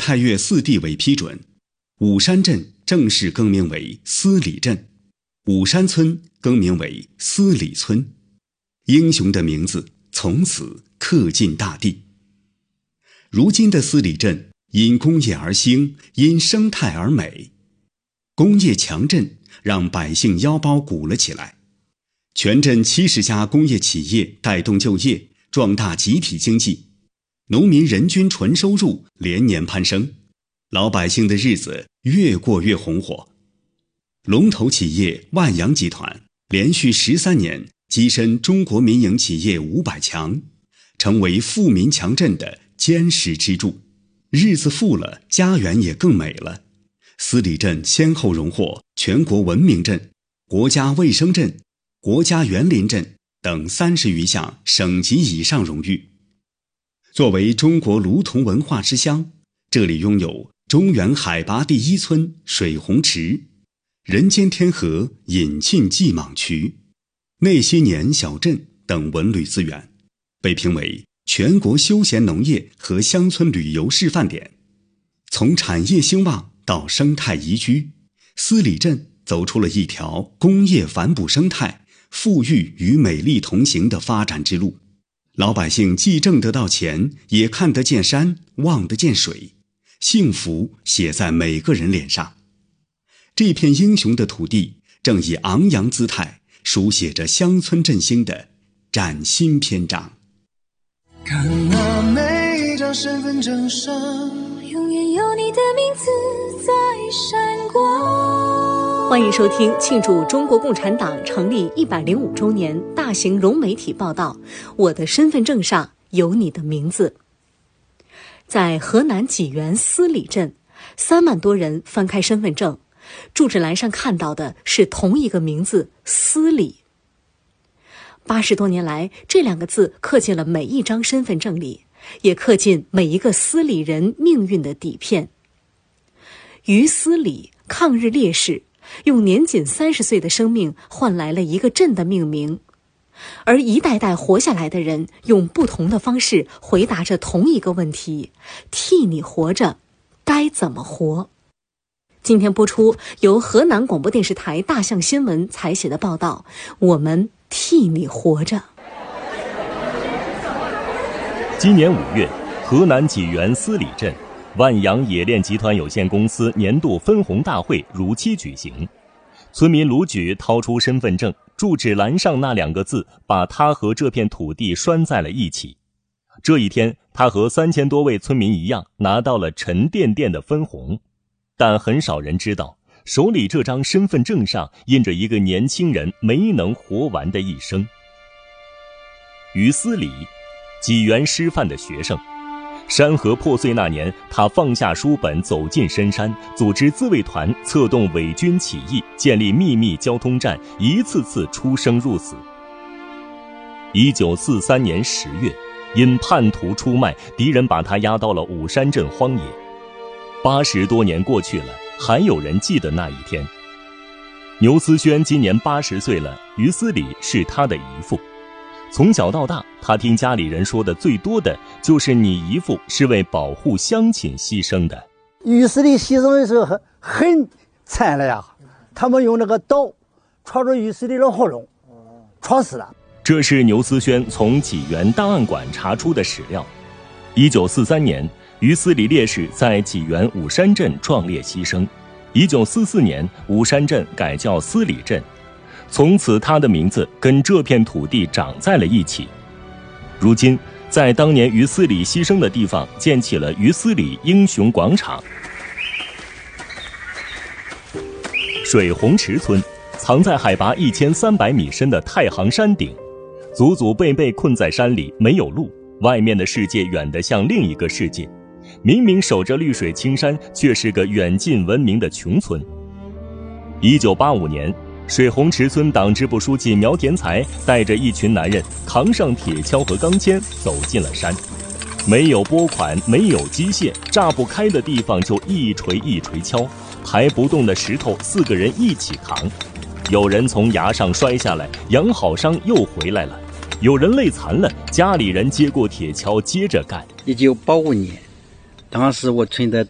太岳4地委批准，武山镇正式更名为司里镇，武山村更名为司里村，英雄的名字从此刻进大地。如今的司里镇因工业而兴，因生态而美。工业强镇让百姓腰包鼓了起来，全镇70家工业企业带动就业，壮大集体经济，农民人均纯收入连年攀升，老百姓的日子越过越红火。龙头企业万洋集团连续13年跻身中国民营企业500强，成为富民强镇的坚实支柱。日子富了，家园也更美了。司里镇先后荣获全国文明镇、国家卫生镇、国家园林镇等30余项省级以上荣誉。作为中国卢桐文化之乡，这里拥有中原海拔第1村水洪池、人间天河引沁济蟒渠、那些年小镇等文旅资源，被评为全国休闲农业和乡村旅游示范点。从产业兴旺到生态宜居，司里镇走出了一条工业反哺生态、富裕与美丽同行的发展之路。老百姓既挣得到钱，也看得见山，望得见水，幸福写在每个人脸上。这片英雄的土地正以昂扬姿态书写着乡村振兴的崭新篇章。 看那每张身份证上， 永远有你的名字在闪光。 欢迎收听庆祝中国共产党成立105周年大型融媒体报道《我的身份证上有你的名字》。在河南济源司里镇，3万多人翻开身份证，住址栏上看到的是同一个名字司里。80多年来，这2个字刻进了每一张身份证里，也刻进每一个司里人命运的底片。于司里，抗日烈士，用年仅30岁的生命换来了一个镇的命名，而一代代活下来的人用不同的方式回答着同一个问题：替你活着，该怎么活？今天播出由河南广播电视台大象新闻采写的报道，我们替你活着。 今年5月，河南济源司里镇万洋冶炼集团有限公司年度分红大会如期举行。村民卢举掏出身份证，住址栏上那2个字把他和这片土地拴在了一起。这一天，他和3000多位村民一样，拿到了沉甸甸的分红。但很少人知道，手里这张身份证上印着一个年轻人没能活完的一生。于司里，济源师范的学生。山河破碎那年，他放下书本，走进深山，组织自卫团，策动伪军起义，建立秘密交通站，一次次出生入死。1943年10月，因叛徒出卖，敌人把他押到了武山镇荒野。80多年过去了，还有人记得那一天。牛思轩今年80岁了，于司里是他的姨父。从小到大，他听家里人说的最多的就是你姨父是为保护乡亲牺牲的。 于司里牺牲的时候很惨了呀，他们用那个刀戳着于司里的喉咙，戳死了。 这是牛思轩从济源档案馆查出的史料。1943年，于司里烈士在济源武山镇壮烈牺牲。1944年，武山镇改叫司里镇。从此他的名字跟这片土地长在了一起。如今，在当年于司里牺牲的地方建起了于司里英雄广场。水洪池村藏在海拔1300米深的太行山顶，祖祖辈辈困在山里，没有路，外面的世界远得像另一个世界。明明守着绿水青山，却是个远近闻名的穷村。1985年，水洪池村党支部书记苗田才带着一群男人扛上铁锹和钢钎走进了山。没有拨款，没有机械，炸不开的地方就一锤一锤敲，抬不动的石头4个人一起扛。有人从崖上摔下来，养好伤又回来了；有人累残了，家里人接过铁锹接着干。 1985年，当时我村的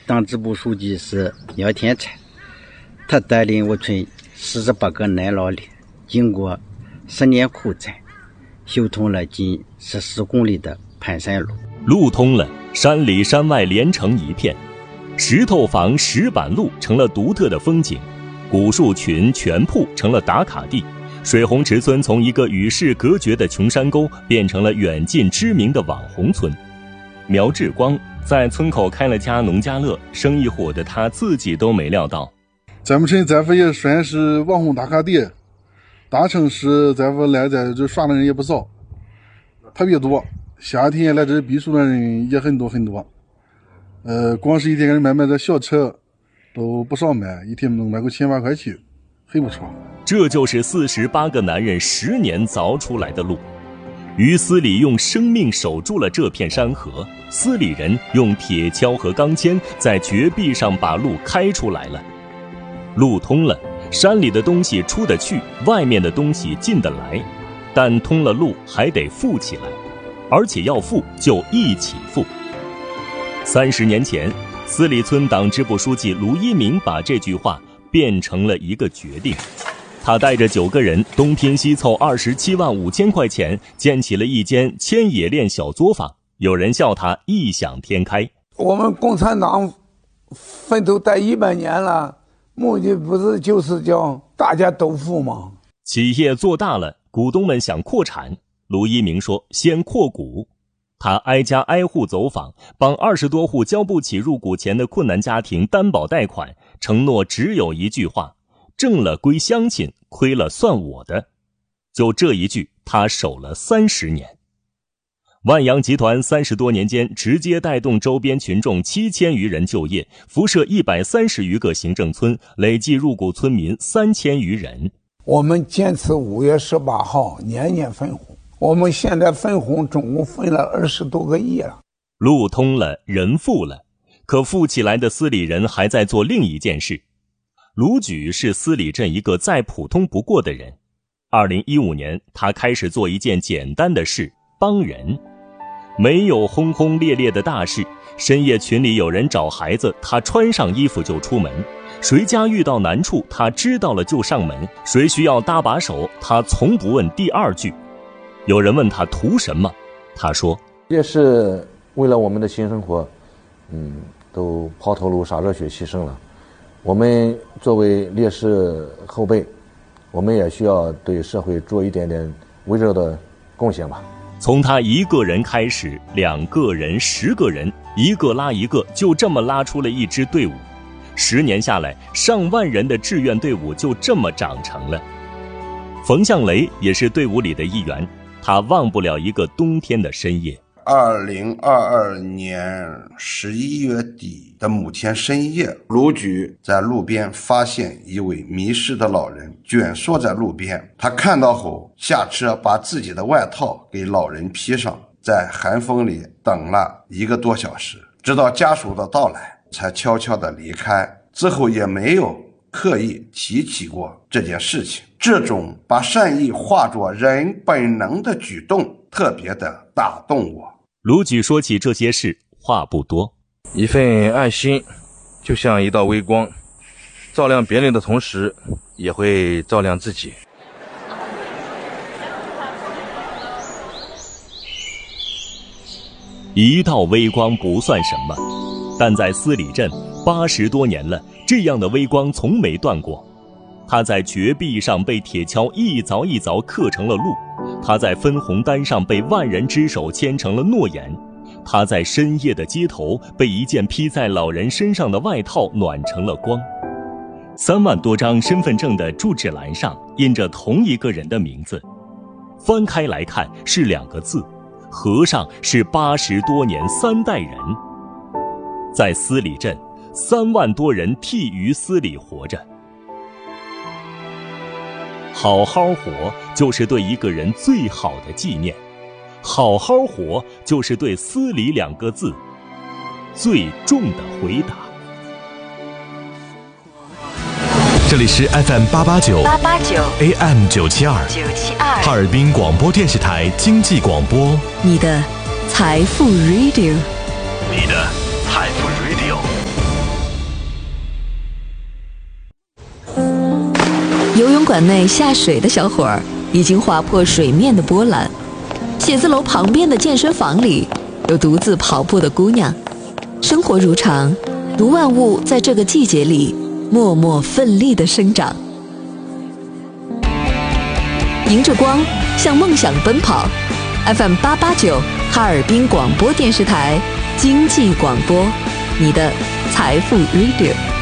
党支部书记是廖天才，他带领我村48个男老里，经过10年苦战，修通了近14公里的盘山路。 路通了，山里山外连成一片，石头房、石板路成了独特的风景，古树群、泉瀑成了打卡地。水红池村从一个与世隔绝的穷山沟变成了远近知名的网红村。苗志光在村口开了家农家乐，生意火的他自己都没料到。 咱们村这副也算是网红打卡地，大城市这副来在这耍的人也不少，特别多。夏天来这避暑的人也很多很多。光是一天给人买这小车都不少卖，一天能卖个1000万块去，很不错。 这就是48个男人10年凿出来的路。于斯里用生命守住了这片山河，斯里人用铁锹和钢钎在绝壁上把路开出来了。路通了，山里的东西出得去，外面的东西进得来，但通了路还得富起来，而且要富就一起富。30年前，斯里村党支部书记卢一鸣把这句话变成了一个决定。他带着9个人东拼西凑27万5千块钱，建起了一间千冶炼小作坊。有人笑他异想天开。 我们共产党奋斗待100年了，目的不是就是叫大家都富吗？ 企业做大了，股东们想扩产。卢一鸣说先扩股。他挨家挨户走访，帮20多户交不起入股钱的困难家庭担保贷款，承诺只有一句话：挣了归乡亲，亏了算我的。就这一句，他守了30年。万阳集团30多年间，直接带动周边群众7000余人就业，辐射130余个行政村，累计入股村民3000余人。 我们坚持5月18号年年分红，我们现在分红总共分了20多个亿了。 路通了，人富了，可富起来的斯里人还在做另一件事。卢举是斯里镇一个再普通不过的人。2015年，他开始做一件简单的事，帮人。没有轰轰烈烈的大事，深夜群里有人找孩子，他穿上衣服就出门。谁家遇到难处，他知道了就上门。谁需要搭把手，他从不问第2句。有人问他图什么，他说也是为了我们的新生活，都抛头颅洒热血牺牲了。我们作为烈士后辈，我们也需要对社会做一点点微弱的贡献吧。 从他1个人开始，2个人、10个人，一个拉一个，就这么拉出了一支队伍。10年下来，上万人的志愿队伍就这么长成了。冯向雷也是队伍里的一员，他忘不了一个冬天的深夜。 2022年11月底的某天深夜，卢举在路边发现一位迷失的老人蜷缩在路边。他看到后下车，把自己的外套给老人披上，在寒风里等了1个多小时，直到家属的到来才悄悄地离开。之后也没有刻意提起过这件事情。这种把善意化作人本能的举动特别的打动我。 卢举说起这些事话不多， 一份爱心就像一道微光，照亮别人的同时也会照亮自己。 一道微光不算什么，但在斯里镇80多年了，这样的微光从没断过。它在绝壁上被铁锹一凿一凿刻成了路，它在分红单上被万人之手签成了诺言，它在深夜的街头被一件披在老人身上的外套暖成了光。3万多张身份证的住址栏上印着同一个人的名字，翻开来看是2个字，合上是80多年3代人。在斯里镇，3万多人替于斯里活着。好好活就是对一个人最好的纪念，好好活就是对斯里2个字最重的回答。 这里是 FM889 AM972 哈尔滨广播电视台经济广播， 你的财富 Radio， 你的财富 Radio。 游泳馆内下水的小伙儿已经划破水面的波澜，写字楼旁边的健身房里有独自跑步的姑娘。生活如常，如万物在这个季节里默默奋力地生长。迎着光，向梦想奔跑。FM 889哈尔滨广播电视台经济广播，你的财富 Radio。